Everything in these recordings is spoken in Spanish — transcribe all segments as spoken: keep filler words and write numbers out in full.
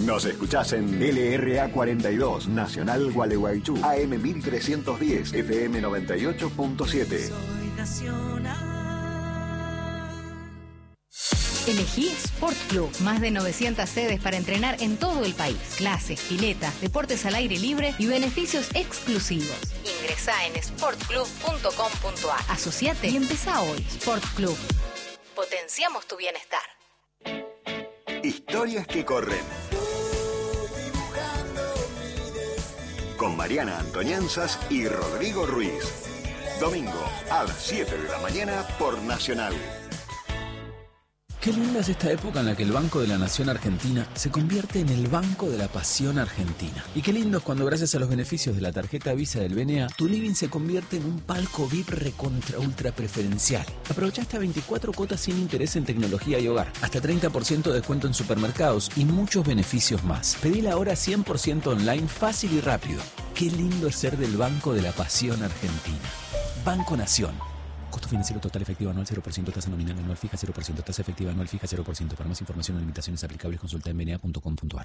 Nos escuchás en L R A cuarenta y dos, Nacional Gualeguaychú, A M mil trescientos diez, F M noventa y ocho punto siete. Soy nacional. Elegí Sport Club, más de novecientas sedes para entrenar en todo el país. Clases, piletas, deportes al aire libre y beneficios exclusivos. Ingresá en sport club punto com punto a r. Asociate y empezá hoy. Sport Club. Potenciamos tu bienestar. Historias que corren. Con Mariana Antonianzas y Rodrigo Ruiz. Domingo a las siete de la mañana por Nacional. Qué linda es esta época en la que el Banco de la Nación Argentina se convierte en el Banco de la Pasión Argentina. Y qué lindo es cuando gracias a los beneficios de la tarjeta Visa del B N A, tu living se convierte en un palco V I P recontra ultra preferencial. Aprovecha hasta veinticuatro cuotas sin interés en tecnología y hogar, hasta treinta por ciento de descuento en supermercados y muchos beneficios más. Pedila ahora cien por ciento online, fácil y rápido. Qué lindo es ser del Banco de la Pasión Argentina. Banco Nación. Costo financiero total efectivo anual cero por ciento, tasa nominal anual fija cero por ciento, tasa efectiva anual fija cero por ciento. Para más información o limitaciones aplicables consulta en b n a punto com punto a r.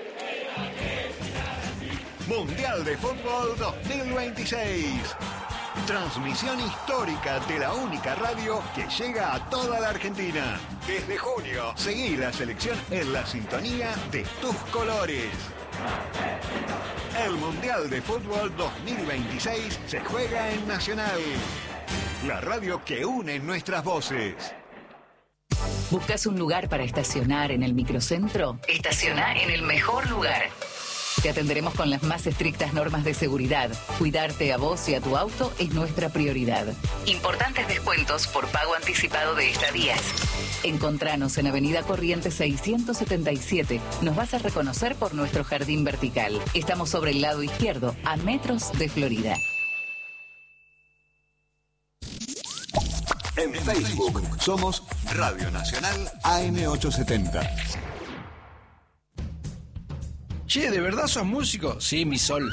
Mundial de Fútbol dos mil veintiséis. Transmisión histórica de la única radio que llega a toda la Argentina. Desde junio, seguí la selección en la sintonía de tus colores. El Mundial de Fútbol dos mil veintiséis se juega en Nacional. La radio que une nuestras voces. ¿Buscas un lugar para estacionar en el microcentro? Estaciona en el mejor lugar. Te atenderemos con las más estrictas normas de seguridad. Cuidarte a vos y a tu auto es nuestra prioridad. Importantes descuentos por pago anticipado de estadías. Encontranos en Avenida Corrientes seiscientos setenta y siete. Nos vas a reconocer por nuestro jardín vertical. Estamos sobre el lado izquierdo, a metros de Florida. En Facebook somos Radio Nacional A M ochocientos setenta. Che, ¿de verdad sos músico? Sí, mi sol.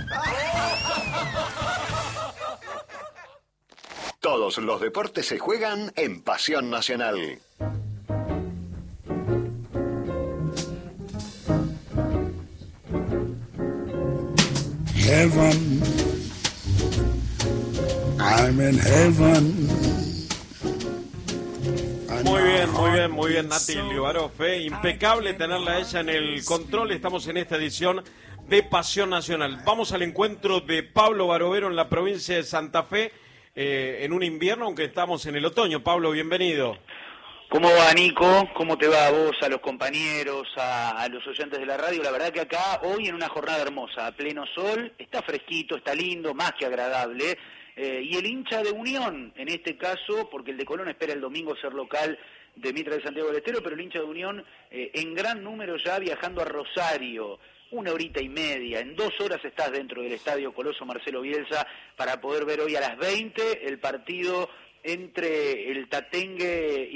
Todos los deportes se juegan en Pasión Nacional. Heaven, I'm in heaven. Muy bien, muy bien, muy bien, Nati Libaroff, ¿eh? Impecable tenerla a ella en el control. Estamos en esta edición de Pasión Nacional. Vamos al encuentro de Pablo Barovero en la provincia de Santa Fe, eh, en un invierno, aunque estamos en el otoño. Pablo, bienvenido. ¿Cómo va, Nico? ¿Cómo te va a vos, a los compañeros, a, a los oyentes de la radio? La verdad que acá, hoy en una jornada hermosa, a pleno sol, está fresquito, está lindo, más que agradable. Eh, y el hincha de Unión, en este caso, porque el de Colón espera el domingo ser local de Mitra de Santiago del Estero, pero el hincha de Unión eh, en gran número ya viajando a Rosario, una horita y media, en dos horas estás dentro del Estadio Coloso Marcelo Bielsa para poder ver hoy a las veinte el partido entre el Tatengue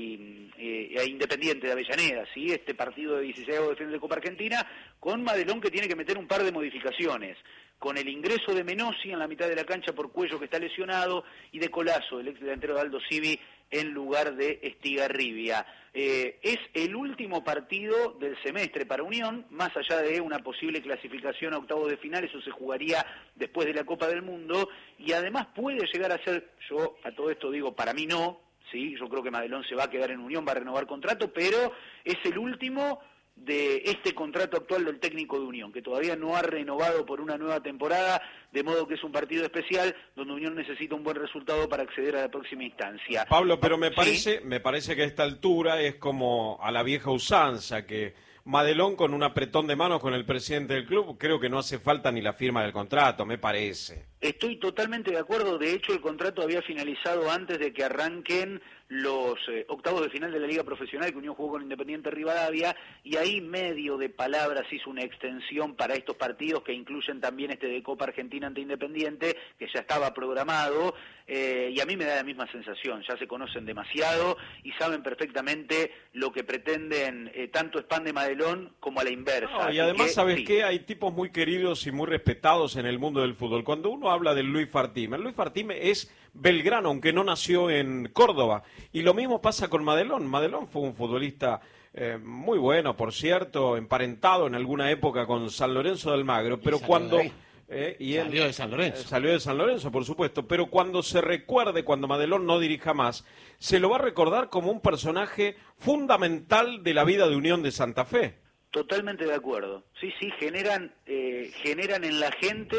y eh, e Independiente de Avellaneda, ¿sí? Este partido de dieciséis de final de Copa Argentina, con Madelón que tiene que meter un par de modificaciones, con el ingreso de Menossi en la mitad de la cancha por Cuello, que está lesionado, y de Colazo, el ex delantero de Aldo Civi, en lugar de Estigarribia. Eh, es el último partido del semestre para Unión, más allá de una posible clasificación a octavos de final, eso se jugaría después de la Copa del Mundo, y además puede llegar a ser, yo a todo esto digo, para mí no, sí, yo creo que Madelón se va a quedar en Unión, va a renovar contrato, pero es el último de este contrato actual del técnico de Unión, que todavía no ha renovado por una nueva temporada, de modo que es un partido especial donde Unión necesita un buen resultado para acceder a la próxima instancia. Pablo, pero me parece, ¿Sí? me parece que a esta altura es como a la vieja usanza, que Madelón con un apretón de manos con el presidente del club, creo que no hace falta ni la firma del contrato, me parece. Estoy totalmente de acuerdo, de hecho el contrato había finalizado antes de que arranquen los eh, octavos de final de la Liga Profesional, que Unión jugó con Independiente Rivadavia, y ahí medio de palabras hizo una extensión para estos partidos que incluyen también este de Copa Argentina ante Independiente, que ya estaba programado, eh, y a mí me da la misma sensación, ya se conocen demasiado y saben perfectamente lo que pretenden eh, tanto Spam de Madelón como a la inversa. No, y además, que, ¿sabes sí. qué? Hay tipos muy queridos y muy respetados en el mundo del fútbol. Cuando uno habla de Luis Fartime, Luis Fartime es belgrano, aunque no nació en Córdoba. Y lo mismo pasa con Madelón. Madelón fue un futbolista eh, muy bueno, por cierto, emparentado en alguna época con San Lorenzo de Almagro, pero cuando... Eh, y salió él, de San Lorenzo. Eh, salió de San Lorenzo, por supuesto, pero cuando se recuerde, cuando Madelón no dirija más, se lo va a recordar como un personaje fundamental de la vida de Unión de Santa Fe. Totalmente de acuerdo. Sí, sí, generan, eh, generan en la gente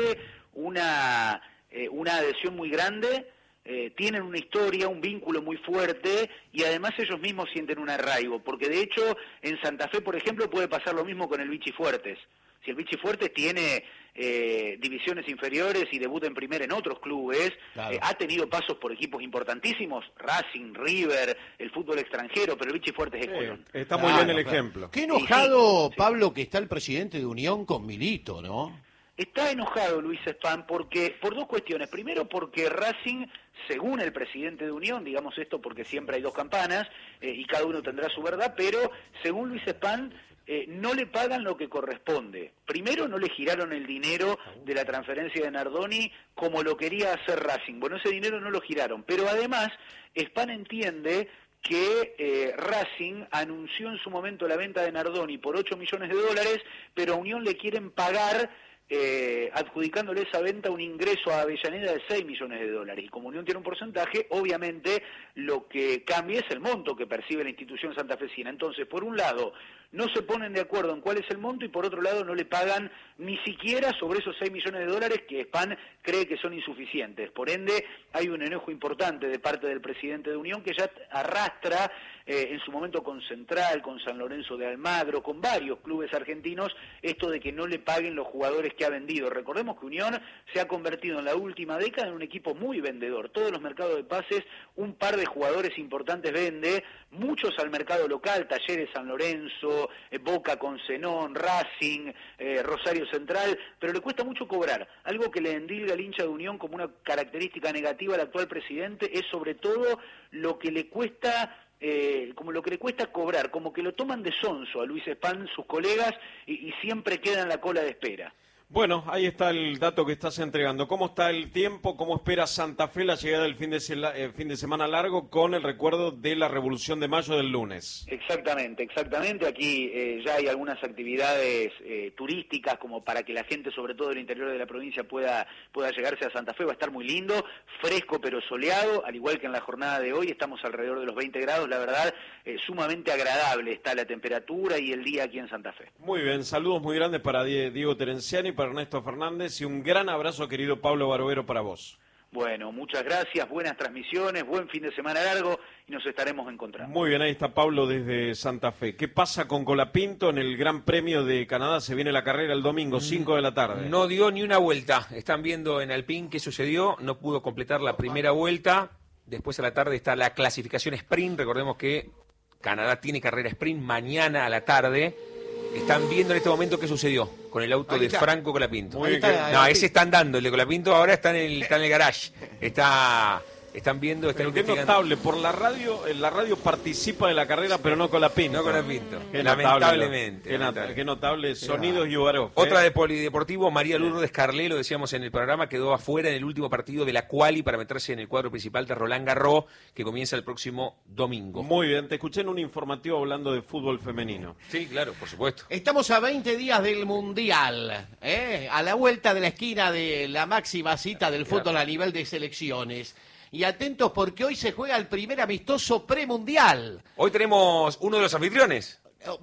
una, eh, una adhesión muy grande, eh, tienen una historia, un vínculo muy fuerte y además ellos mismos sienten un arraigo, porque de hecho en Santa Fe, por ejemplo, puede pasar lo mismo con el Vichy Fuertes. Si el Vichy Fuertes tiene eh, divisiones inferiores y debuta en primera en otros clubes, claro. eh, ha tenido pasos por equipos importantísimos, Racing, River, el fútbol extranjero, pero el Vichy Fuertes es sí, Colón. Está muy claro, bien el claro. ejemplo. Qué enojado, sí, sí. Pablo, que está el presidente de Unión con Milito, ¿no? Está enojado Luis Spam porque por dos cuestiones. Primero porque Racing, según el presidente de Unión, digamos esto porque siempre hay dos campanas eh, y cada uno tendrá su verdad, pero según Luis Spam eh, no le pagan lo que corresponde. Primero no le giraron el dinero de la transferencia de Nardoni como lo quería hacer Racing. Bueno, ese dinero no lo giraron, pero además Spam entiende que eh, Racing anunció en su momento la venta de Nardoni por ocho millones de dólares, pero a Unión le quieren pagar Eh, adjudicándole esa venta un ingreso a Avellaneda de seis millones de dólares. Y como Unión tiene un porcentaje, obviamente lo que cambia es el monto que percibe la institución santafesina. Entonces, por un lado, no se ponen de acuerdo en cuál es el monto y por otro lado no le pagan ni siquiera sobre esos seis millones de dólares que Spam cree que son insuficientes. Por ende, hay un enojo importante de parte del presidente de Unión que ya arrastra eh, en su momento con Central, con San Lorenzo de Almagro, con varios clubes argentinos, esto de que no le paguen los jugadores que ha vendido. Recordemos que Unión se ha convertido en la última década en un equipo muy vendedor. Todos los mercados de pases, un par de jugadores importantes vende, muchos al mercado local, Talleres San Lorenzo, eh, Boca con Zenón, Racing, eh, Rosario Central, pero le cuesta mucho cobrar. Algo que le endilga al hincha de Unión como una característica negativa al actual presidente es sobre todo lo que le cuesta Eh, como lo que le cuesta cobrar, como que lo toman de sonso a Luis Spam sus colegas y, y siempre queda en la cola de espera. Bueno, ahí está el dato que estás entregando. ¿Cómo está el tiempo? ¿Cómo espera Santa Fe la llegada del fin de, eh, fin de semana largo con el recuerdo de la Revolución de Mayo del lunes? Exactamente, exactamente. Aquí eh, ya hay algunas actividades eh, turísticas como para que la gente, sobre todo del interior de la provincia, pueda, pueda llegarse a Santa Fe. Va a estar muy lindo, fresco pero soleado, al igual que en la jornada de hoy. Estamos alrededor de los veinte grados, la verdad, eh, sumamente agradable está la temperatura y el día aquí en Santa Fe. Muy bien, saludos muy grandes para Diego Terenciani, para Ernesto Fernández y un gran abrazo, querido Pablo Barovero, para vos. Bueno, muchas gracias, buenas transmisiones, buen fin de semana largo y nos estaremos encontrando. Muy bien, ahí está Pablo desde Santa Fe. ¿Qué pasa con Colapinto en el Gran Premio de Canadá? Se viene la carrera el domingo, cinco de la tarde. No dio ni una vuelta. Están viendo en Alpine qué sucedió. No pudo completar la primera vuelta. Después a la tarde está la clasificación sprint. Recordemos que Canadá tiene carrera sprint mañana a la tarde. Están viendo en este momento qué sucedió con el auto de Franco Colapinto. Muy bien, no, ese está andando, el de Colapinto ahora está en el, está en el garage. Está, están viendo, están pero qué investigando. notable, por la radio, en la radio participa de la carrera, pero no Colapinto. No Colapinto, Qué lamentablemente. Qué notable, qué notable sonidos y Ubarov. Otra de polideportivo, María Lourdes Carlé, lo decíamos en el programa, quedó afuera en el último partido de la quali para meterse en el cuadro principal de Roland Garros, que comienza el próximo domingo. Muy bien, te escuché en un informativo hablando de fútbol femenino. Sí, claro, por supuesto. Estamos a veinte días del Mundial, ¿eh? A la vuelta de la esquina de la máxima cita del fútbol claro. a nivel de selecciones. Y atentos porque hoy se juega el primer amistoso premundial. Hoy tenemos uno de los anfitriones.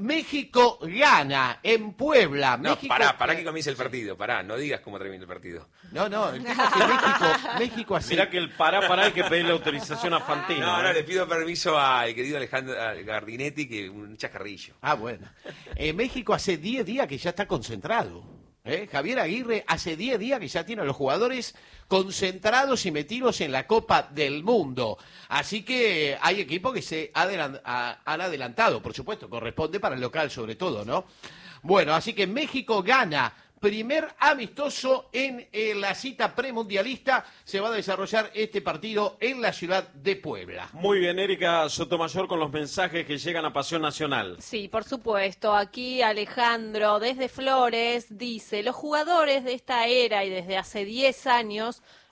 México gana en Puebla. No, México... pará, pará que comience el partido. Pará, no digas cómo termina el partido. No, no, el tema es que México, México hace... Mirá que el pará, pará, hay que pedirle autorización a Fantino. No, ¿eh? no, le pido permiso al querido Alejandro Gardinetti, que un chascarrillo. Ah, bueno. Eh, México hace diez días que ya está concentrado. ¿Eh? Javier Aguirre hace diez días que ya tiene a los jugadores concentrados y metidos en la Copa del Mundo. Así que hay equipos que se adelant- a, han adelantado, por supuesto, corresponde para el local sobre todo, ¿no? Bueno, así que México gana. Primer amistoso en, en la cita premundialista. Se va a desarrollar este partido en la ciudad de Puebla. Muy bien, Erika Sotomayor con los mensajes que llegan a Pasión Nacional. Sí, por supuesto. Aquí Alejandro desde Flores dice, los jugadores de esta era y desde hace diez años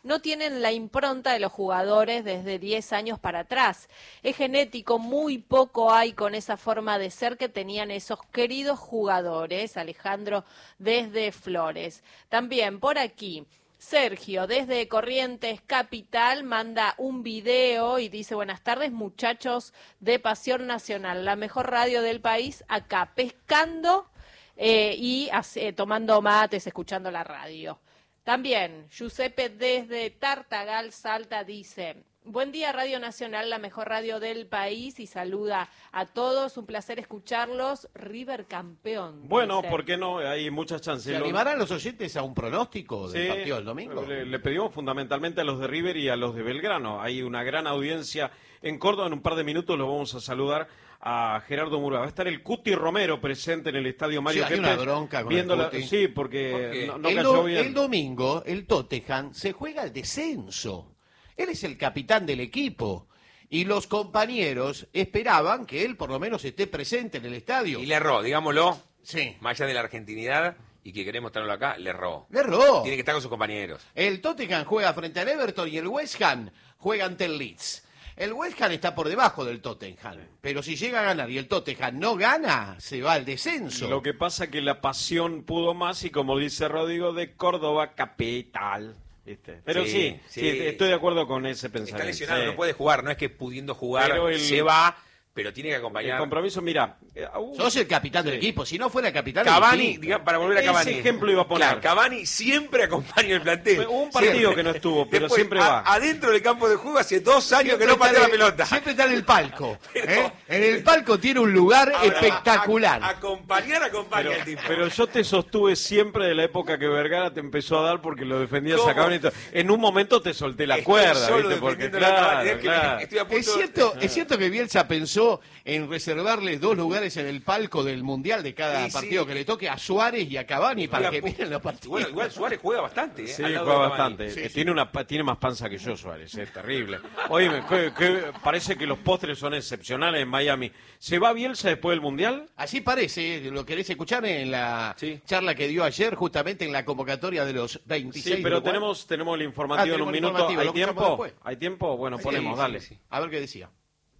no tienen la impronta de los jugadores desde diez años para atrás. Es genético, muy poco hay con esa forma de ser que tenían esos queridos jugadores. Alejandro desde Flores. También por aquí Sergio, desde Corrientes Capital, manda un video y dice: buenas tardes, muchachos de Pasión Nacional, la mejor radio del país, acá pescando eh, y hace, tomando mates, escuchando la radio. También Giuseppe desde Tartagal, Salta, dice: buen día, Radio Nacional, la mejor radio del país, y saluda a todos, un placer escucharlos. River campeón. Bueno, dice. ¿por qué no? Hay muchas chances. ¿Se animarán los oyentes a un pronóstico del Sí, partido del domingo? Le, le pedimos fundamentalmente a los de River y a los de Belgrano. Hay una gran audiencia en Córdoba. En un par de minutos los vamos a saludar a Gerardo Murúa. Va a estar el Cuti Romero presente en el estadio Mario Sí, hay Kempes. una bronca con viendo el la- Cuti. Sí, porque ¿Por qué? no, no el, cayó do- bien. el domingo, el Tottenham se juega el descenso. Él es el capitán del equipo. Y los compañeros esperaban que él por lo menos esté presente en el estadio. Y le erró, digámoslo. Sí. Más allá de la argentinidad y que queremos tenerlo acá, le erró. Le erró. Tiene que estar con sus compañeros. El Tottenham juega frente al Everton y el West Ham juega ante el Leeds. El West Ham está por debajo del Tottenham, pero si llega a ganar y el Tottenham no gana, se va al descenso. Lo que pasa es que la pasión pudo más y, como dice Rodrigo, de Córdoba capital. ¿Viste? Pero sí, Sí, sí, sí. estoy de acuerdo con ese Está pensamiento. lesionado, Sí. no puede jugar, no es que pudiendo jugar Pero el- se va, pero tiene que El acompañar. compromiso, mira, eh, uh, Sos el capitán del equipo, si no fuera el capitán es Cavani, distinto. diga, para volver a Ese Cavani. ejemplo iba a poner. Claro, Cavani siempre acompaña el plantel. Hubo un partido Siempre. que no estuvo, pero Después, siempre a- va. adentro del campo de juego hace dos años Siempre que no está patea la en- pelota. Siempre está en el palco. Pero- ¿eh? En el palco tiene un lugar Ahora, espectacular. a- a- acompañar, acompaña Pero, el tipo. pero yo te sostuve siempre de la época que Vergara te empezó a dar porque lo defendías ¿Cómo? a Cavani. y todo. En un momento te solté la Estoy cuerda, solo ¿viste? Porque defendiendo la claro, Cavani, es que claro. estoy a punto Es de- cierto, es cierto que Bielsa pensó en reservarle dos lugares en el palco del Mundial de cada Sí, partido sí. que le toque a Suárez y a Cavani para que Igual- miren los partidos. Bueno, igual Suárez juega bastante. ¿eh? Sí, al lado juega de Cavani. bastante. Sí, Eh, sí. Tiene, una, pa- tiene más panza que yo, Suárez, es terrible. Oye, que, que parece que los postres son excepcionales en Miami. ¿Se va Bielsa después del Mundial? Así parece, ¿lo querés escuchar en la Sí. charla que dio ayer justamente en la convocatoria de los veintiséis? Sí, pero de Uruguay? tenemos, tenemos el Ah, informativo en tenemos un el minuto. informativo, ¿Hay lo escuchamos tiempo? después. ¿Hay tiempo? Bueno, Sí, ponemos, sí, dale. sí. A ver qué decía.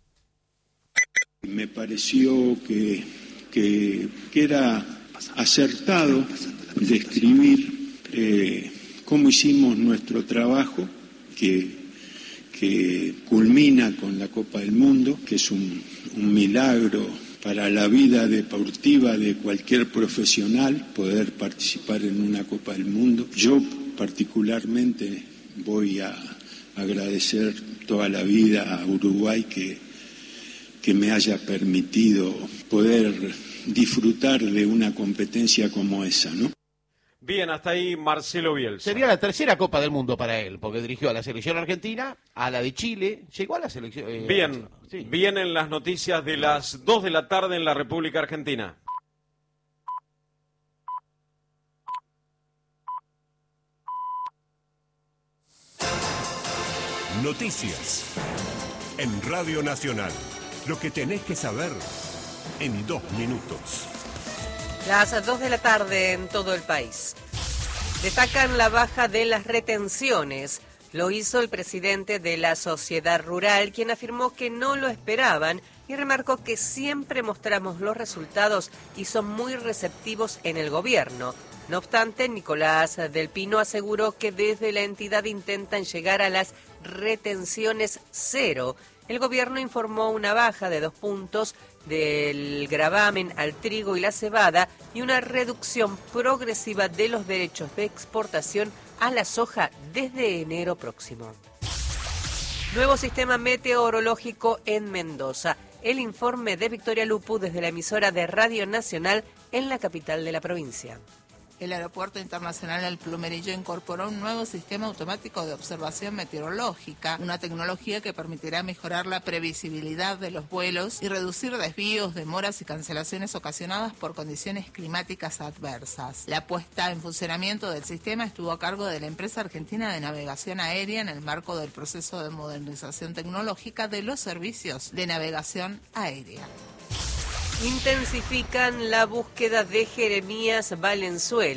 Me pareció que, que, que era acertado describir eh, cómo hicimos nuestro trabajo, que, que culmina con la Copa del Mundo, que es un, un milagro para la vida deportiva de cualquier profesional poder participar en una Copa del Mundo. Yo particularmente voy a agradecer toda la vida a Uruguay que que me haya permitido poder disfrutar de una competencia como esa, ¿no? Bien, hasta ahí Marcelo Bielsa. Sería la tercera Copa del Mundo para él, porque dirigió a la selección argentina, a la de Chile, llegó a la selección... eh, Bien, sí. vienen las noticias de las dos de la tarde en la República Argentina. Noticias en Radio Nacional. Lo que tenés que saber en dos minutos. Las dos de la tarde en todo el país. Destacan la baja de las retenciones. Lo hizo el presidente de la Sociedad Rural, quien afirmó que no lo esperaban y remarcó que siempre mostramos los resultados y son muy receptivos en el gobierno. No obstante, Nicolás del Pino aseguró que desde la entidad intentan llegar a las retenciones cero. El gobierno informó una baja de dos puntos del gravamen al trigo y la cebada y una reducción progresiva de los derechos de exportación a la soja desde enero próximo. Nuevo sistema meteorológico en Mendoza. El informe de Victoria Lupu desde la emisora de Radio Nacional en la capital de la provincia. El Aeropuerto Internacional El Plumerillo incorporó un nuevo sistema automático de observación meteorológica, una tecnología que permitirá mejorar la previsibilidad de los vuelos y reducir desvíos, demoras y cancelaciones ocasionadas por condiciones climáticas adversas. La puesta en funcionamiento del sistema estuvo a cargo de la empresa argentina de navegación aérea en el marco del proceso de modernización tecnológica de los servicios de navegación aérea. Intensifican la búsqueda de Jeremías Valenzuela.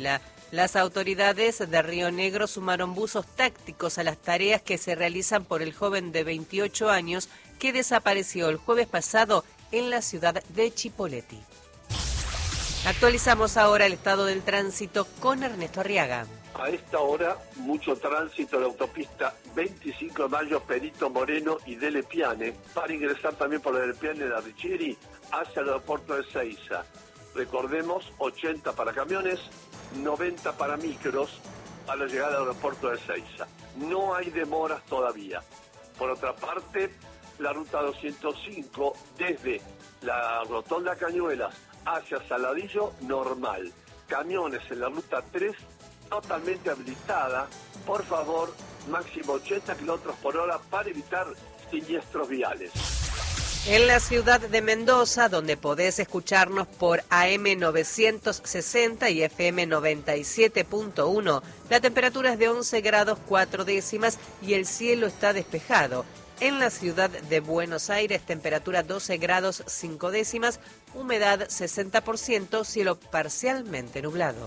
Las autoridades de Río Negro sumaron buzos tácticos a las tareas que se realizan por el joven de veintiocho años que desapareció el jueves pasado en la ciudad de Chipoleti. Actualizamos ahora el estado del tránsito con Ernesto Arriaga. A esta hora, mucho tránsito de la autopista veinticinco de mayo, Perito Moreno y Dele Piane, para ingresar también por Dele Piane de Richieri hacia el aeropuerto de Ezeiza. Recordemos, ochenta para camiones, noventa para micros a la llegada al aeropuerto de Ezeiza. No hay demoras todavía. Por otra parte, la ruta doscientos cinco desde la Rotonda Cañuelas hacia Saladillo, normal. Camiones en la ruta tres, totalmente habilitada. Por favor, máximo ochenta kilómetros por hora para evitar siniestros viales. En la ciudad de Mendoza, donde podés escucharnos por A M novecientos sesenta y F M noventa y siete punto uno, la temperatura es de once grados cuatro décimas y el cielo está despejado. En la ciudad de Buenos Aires, temperatura doce grados cinco décimas, humedad sesenta por ciento, cielo parcialmente nublado.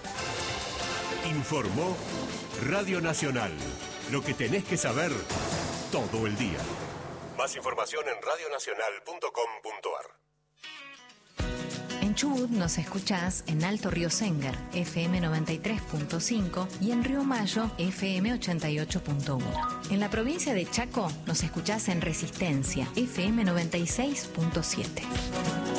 Informó Radio Nacional. Lo que tenés que saber todo el día. Más información en radio nacional punto com punto a r. En Chubut nos escuchás en Alto Río Sengar, F M noventa y tres punto cinco y en Río Mayo, F M ochenta y ocho punto uno. En la provincia de Chaco nos escuchás en Resistencia, F M noventa y seis punto siete.